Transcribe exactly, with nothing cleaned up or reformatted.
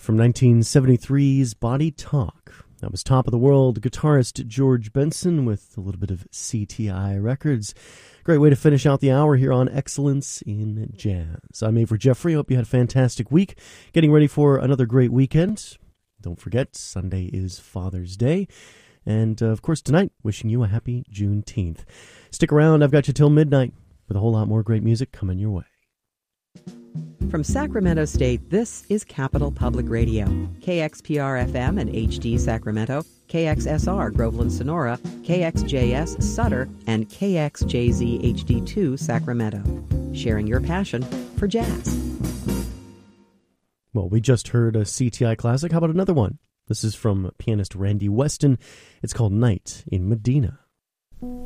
from nineteen seventy-three's Body Talk. That was top of the world guitarist George Benson with a little bit of C T I Records. Great way to finish out the hour here on Excellence in Jazz. I'm Avery Jeffrey. Hope you had a fantastic week. Getting ready for another great weekend. Don't forget, Sunday is Father's Day. And, uh, of course, tonight, wishing you a happy Juneteenth. Stick around. I've got you till midnight with a whole lot more great music coming your way. From Sacramento State, this is Capital Public Radio. K X P R F M and H D Sacramento, K X S R Groveland Sonora, K X J S Sutter, and K X J Z H D two Sacramento. Sharing your passion for jazz. Well, we just heard a C T I classic. How about another one? This is from pianist Randy Weston. It's called Night in Medina.